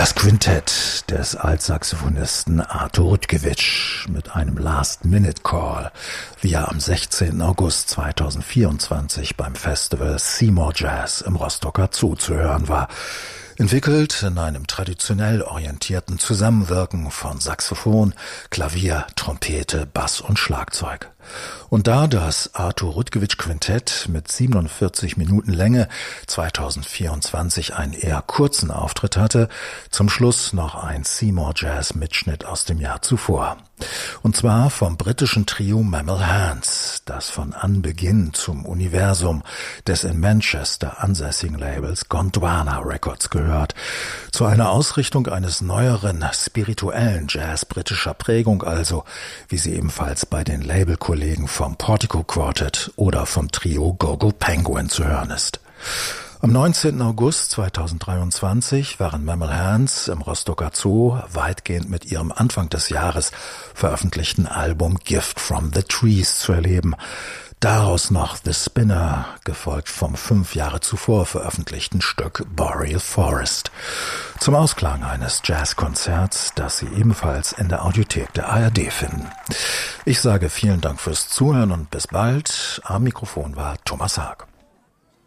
Das Quintett des Altsaxophonisten Artur Rutkiewicz mit einem Last-Minute-Call, wie er am 16. August 2024 beim Festival Seymour Jazz im Rostocker Zoo zu hören war. Entwickelt in einem traditionell orientierten Zusammenwirken von Saxophon, Klavier, Trompete, Bass und Schlagzeug. Und da das Artur Rutkiewicz Quintett mit 47 Minuten Länge 2024 einen eher kurzen Auftritt hatte, zum Schluss noch ein Seymour Jazz Mitschnitt aus dem Jahr zuvor. Und zwar vom britischen Trio Mammal Hands, das von Anbeginn zum Universum des in Manchester ansässigen Labels Gondwana Records gehört. Zu einer Ausrichtung eines neueren, spirituellen Jazz britischer Prägung also, wie sie ebenfalls bei den Labelkollegen vom Portico Quartet oder vom Trio Go-Go Penguin zu hören ist. Am 19. August 2023 waren Mammal Hands im Rostocker Zoo weitgehend mit ihrem Anfang des Jahres veröffentlichten Album Gift from the Trees zu erleben. Daraus noch The Spinner, gefolgt vom 5 Jahre zuvor veröffentlichten Stück Boreal Forest. Zum Ausklang eines Jazzkonzerts, das Sie ebenfalls in der Audiothek der ARD finden. Ich sage vielen Dank fürs Zuhören und bis bald. Am Mikrofon war Thomas Haag.